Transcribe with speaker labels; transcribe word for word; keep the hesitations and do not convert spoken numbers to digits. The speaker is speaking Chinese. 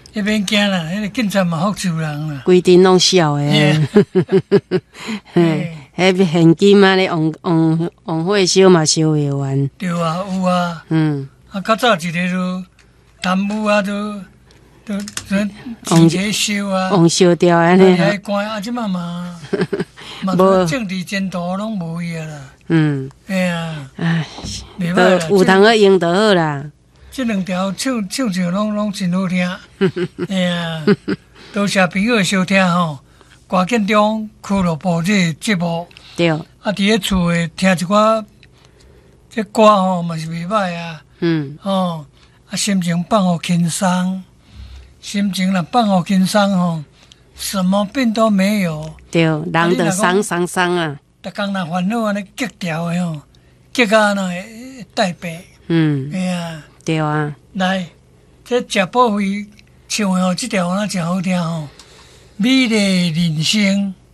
Speaker 1: 那边惊啦，那个警察嘛福州人啦，
Speaker 2: 规阵拢笑诶。嘿，迄现金啊，咧王王王惠修嘛收袂完。
Speaker 1: 对啊，有啊。嗯。啊，较早一个都贪污啊，都都都钱收啊，
Speaker 2: 王收掉安尼。
Speaker 1: 啊，关啊，即嘛嘛，嘛政治前途拢无伊啊啦。嗯。哎呀，唉，袂歹啦，有
Speaker 2: 通个用就好啦。
Speaker 1: 这两条唱唱唱拢拢真好听，哎呀，多谢朋友收听吼。歌建中俱乐部这节目，
Speaker 2: 对，
Speaker 1: 啊，伫咧厝诶听一寡这歌吼，嘛是袂歹啊。嗯，哦，啊，心情放好轻松，心情若放好轻松吼，什么病都没有。
Speaker 2: 对，人就爽爽爽啊。
Speaker 1: 逐工若烦恼安尼急调诶吼，急啊那会带病。嗯，哎呀。
Speaker 2: 对啊，
Speaker 1: 来，这食宝贝唱的吼，这条那真好听吼，美丽人生。